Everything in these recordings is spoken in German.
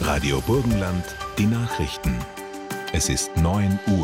Radio Burgenland, die Nachrichten. Es ist 9 Uhr.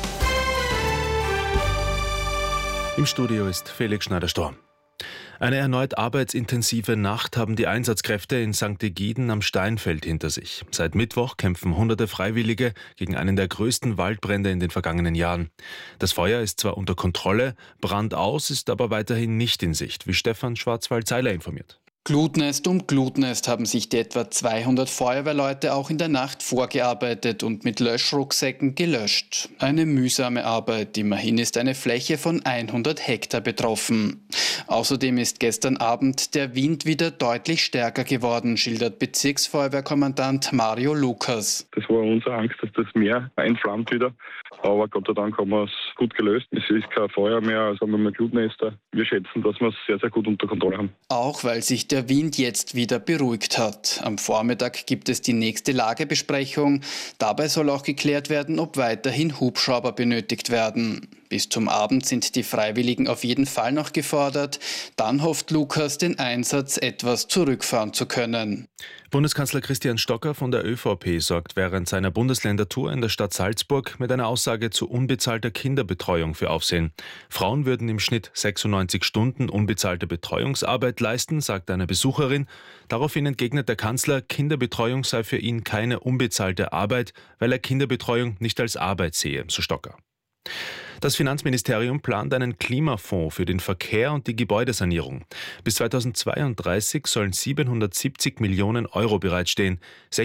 Im Studio ist Felix Schneider-Storm. Eine erneut arbeitsintensive Nacht haben die Einsatzkräfte in St. Egiden am Steinfeld hinter sich. Seit Mittwoch kämpfen hunderte Freiwillige gegen einen der größten Waldbrände in den vergangenen Jahren. Das Feuer ist zwar unter Kontrolle, Brand aus ist aber weiterhin nicht in Sicht, wie Stefan Schwarzwald-Seiler informiert. Glutnest um Glutnest haben sich die etwa 200 Feuerwehrleute auch in der Nacht vorgearbeitet und mit Löschrucksäcken gelöscht. Eine mühsame Arbeit, immerhin ist eine Fläche von 100 Hektar betroffen. Außerdem ist gestern Abend der Wind wieder deutlich stärker geworden, schildert Bezirksfeuerwehrkommandant Mario Lukas. Das war unsere Angst, dass das Meer entflammt wieder. Aber Gott sei Dank haben wir es gut gelöst. Es ist kein Feuer mehr, also haben wir mehr Glutnester. Wir schätzen, dass wir es sehr, sehr gut unter Kontrolle haben. Auch weil sich der Wind jetzt wieder beruhigt hat. Am Vormittag gibt es die nächste Lagebesprechung. Dabei soll auch geklärt werden, ob weiterhin Hubschrauber benötigt werden. Bis zum Abend sind die Freiwilligen auf jeden Fall noch gefordert. Dann hofft Lukas, den Einsatz etwas zurückfahren zu können. Bundeskanzler Christian Stocker von der ÖVP sorgt während seiner Bundesländertour in der Stadt Salzburg mit einer Aussage zu unbezahlter Kinderbetreuung für Aufsehen. Frauen würden im Schnitt 96 Stunden unbezahlte Betreuungsarbeit leisten, sagt eine Besucherin. Daraufhin entgegnet der Kanzler, Kinderbetreuung sei für ihn keine unbezahlte Arbeit, weil er Kinderbetreuung nicht als Arbeit sehe, so Stocker. Das Finanzministerium plant einen Klimafonds für den Verkehr und die Gebäudesanierung. Bis 2032 sollen 770 Millionen Euro bereitstehen.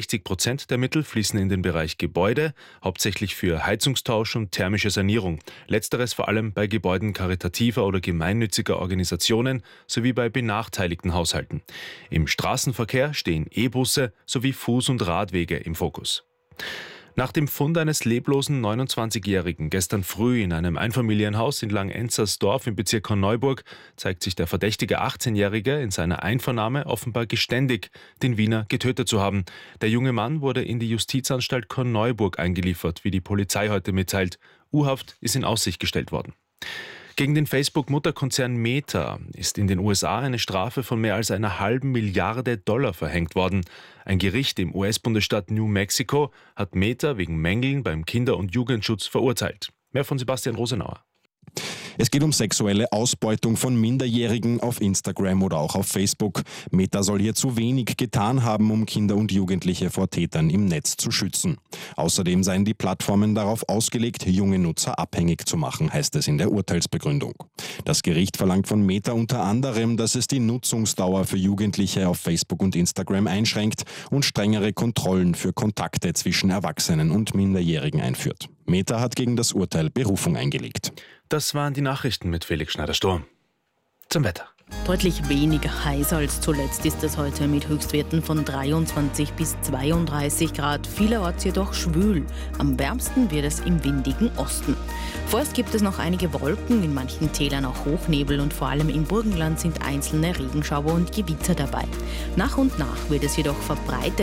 60% der Mittel fließen in den Bereich Gebäude, hauptsächlich für Heizungstausch und thermische Sanierung. Letzteres vor allem bei Gebäuden karitativer oder gemeinnütziger Organisationen sowie bei benachteiligten Haushalten. Im Straßenverkehr stehen E-Busse sowie Fuß- und Radwege im Fokus. Nach dem Fund eines leblosen 29-Jährigen gestern früh in einem Einfamilienhaus in Langenzersdorf im Bezirk Korneuburg zeigt sich der verdächtige 18-Jährige in seiner Einvernahme offenbar geständig, den Wiener getötet zu haben. Der junge Mann wurde in die Justizanstalt Korneuburg eingeliefert, wie die Polizei heute mitteilt. U-Haft ist in Aussicht gestellt worden. Gegen den Facebook-Mutterkonzern Meta ist in den USA eine Strafe von mehr als $1,5 Milliarden verhängt worden. Ein Gericht im US-Bundesstaat New Mexico hat Meta wegen Mängeln beim Kinder- und Jugendschutz verurteilt. Mehr von Sebastian Rosenauer. Es geht um sexuelle Ausbeutung von Minderjährigen auf Instagram oder auch auf Facebook. Meta soll hier zu wenig getan haben, um Kinder und Jugendliche vor Tätern im Netz zu schützen. Außerdem seien die Plattformen darauf ausgelegt, junge Nutzer abhängig zu machen, heißt es in der Urteilsbegründung. Das Gericht verlangt von Meta unter anderem, dass es die Nutzungsdauer für Jugendliche auf Facebook und Instagram einschränkt und strengere Kontrollen für Kontakte zwischen Erwachsenen und Minderjährigen einführt. Meta hat gegen das Urteil Berufung eingelegt. Das waren die Nachrichten mit Felix Schneider-Storm. Zum Wetter. Deutlich weniger heiß als zuletzt ist es heute mit Höchstwerten von 23 bis 32 Grad. Vielerorts jedoch schwül. Am wärmsten wird es im windigen Osten. Vorerst gibt es noch einige Wolken, in manchen Tälern auch Hochnebel und vor allem im Burgenland sind einzelne Regenschauer und Gewitter dabei. Nach und nach wird es jedoch verbreitet